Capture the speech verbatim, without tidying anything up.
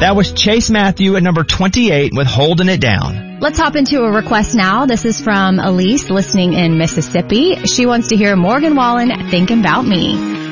That was Chase Matthew at number twenty-eight with Holding It Down. Let's hop into a request now. This is from Elise listening in Mississippi. She wants to hear Morgan Wallen, Thinking About Me.